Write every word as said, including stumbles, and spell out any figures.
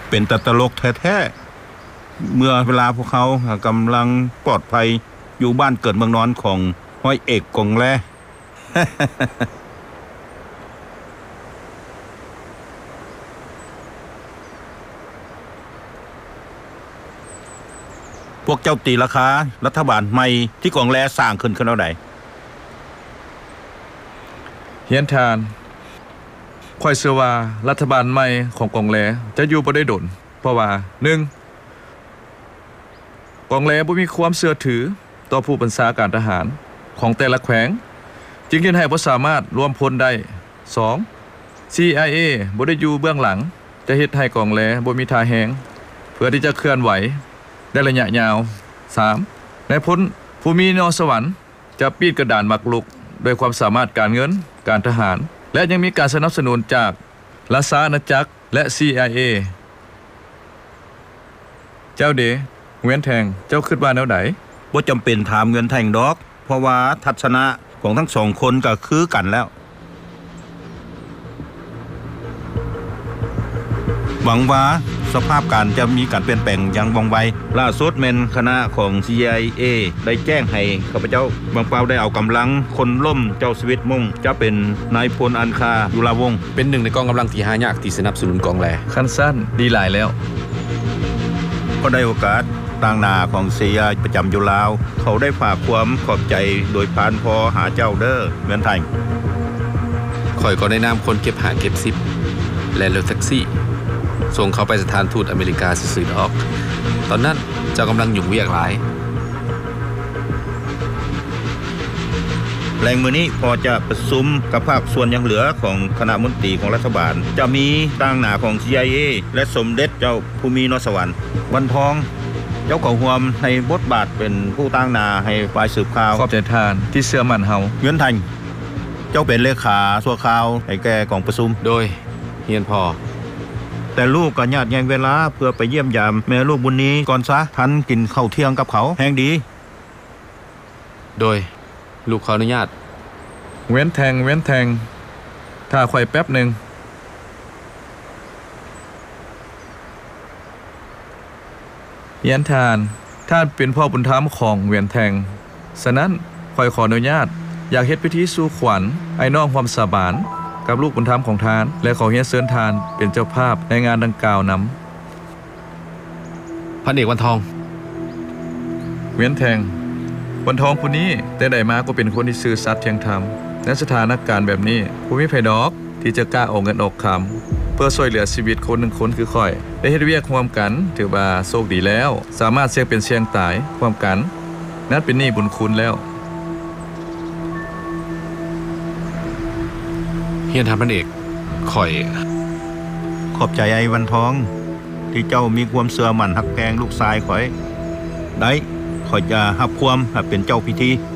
เป็นตตลกแท้ๆเมื่อเวลาพวกเขากำลังปลอดภัยอยู่บ้านเกิดเมืองนอนของห้อยเอกกงแล พวกเจ้าตีราคารัฐบาลใหม่ที่กองแลสร้างขึ้นขึ้นเอาใดเฮียนทานค่อยเชื่อว่ารัฐบาลใหม่ของกองแลจะอยู่บ่ได้ดนเพราะว่าหนึ่งกองแลบ่มีความเชื่อถือต่อผู้บัญชาการทหารของแต่ละแขวงจึงเฮ็ดให้บ่สามารถรวมพลได้สอง ซี ไอ เอ บ่ได้อยู่เบื้องหลังจะเฮ็ดให้กองแลบ่มีท่าแฮงเพื่อที่จะเคลื่อนไหวได้ระยะยาวสามนายพลผู้มีนสวรรค์จะปีดกระดานมักลุกโดยความสามารถการเงินการทหารและยังมีการสนับสนุนจากรัฐอาณาจักรและ ซี ไอ เอ เจ้าเดเวียนแทงเจ้าคิดว่าแนวใดบ่จำเป็นถามเงินแทงดอกเพราะว่าทัศนะของทั้งสองคนก็คือกันแล้วหวังว่าสภาพการจะมีการเปลี่ยนแปลงอย่างว่องไวล่าสุดแม่นคณะของ ซี ไอ เอ ได้แจ้งให้ข้าพเจ้าบางเปาได้เอากำลังคนล่มเจ้าสวิตมุ่งจะเป็นนายพลอันคายุลาวงศ์เป็นหนึ่งในกองกำลังที่หายากที่สนับสนุนกองแลขั้นสั้นดีหลายแล้วก็ได้โอกาสต่างหน้าของเสียประจำอยู่ลาวเขาได้ฝากความขอบใจโดยผ่านพอหาเจ้าเด้อเมือนไทยข่อยก็ได้นำคนเก็บหาเก็บซิปและรถแท็กซี่ส่งเขาไปสถานทูตอเมริกาซื่อๆดอกตอนนั้นเจ้ากำลังยุ่งเวียกหลายแรงมือนี้พอจะประชุมกับภาคส่วนยังเหลือของคณะมนตรีของรัฐบาลจะมีต่างหน้าของ ซี ไอ เอ และสมเด็จเจ้าภูมินพสวรรค์วันทองเจ้าของหวมในบทบาทเป็นผู้ต่างหน้าให้ฝ่ายสืบข่าวขอบใจทานที่เชื่อมั่นเฮาเงินทันเจ้าเป็นเลขาสัวข่าวให้แก่กองประชุมโดยเฮียนพอแต่ลูกก็ญาติแย่งเวลาเพื่อไปเยี่ยมยามแม่ลูกบุญนี้ก่อนซะทันกินข้าวเที่ยงกับเขาแห้งดีโดยลูกขออนุญาตเว้นแทงเว้นแทงถ้าข่อยแป๊บหนึ่งเฮียนทานท่านเป็นพ่อบุญธรรมของเวียนแทงฉะนั้นข่อยขออนุญาตอยากเฮ็ดพิธีสู่ขวัญไอ้น้องความสาบานกับลูกบุญธรรมของทานและขอเฮียนเชิญทานเป็นเจ้าภาพในงานดังกล่าวนำพันเอกวันทองเวียนแทงวันทองผู้นี้แต่ใดมาก็เป็นคนที่ซื่อสัตย์เที่ยงธรรมในสถานการณ์แบบนี้ผู้มีไผดอกที่จะกล้าออกเงินออกคำเพื่อช่วยเหลือชีวิตคนหนึ่งคนคือข่อยได้เฮ็ดเวียกร่วมกันถือว่าโชคดีแล้วสามารถเสี่ยงเป็นเสี่ยงตายร่วมกันนั่นเป็นหนี้บุญคุณแล้วเฮียนทานพันเอกข่อยขอบใจไอ้วันทองที่เจ้ามีความเชื่อมั่นฮักแพงลูกชายข่อยได้ข่อยจะรับความเป็นเจ้าพิธี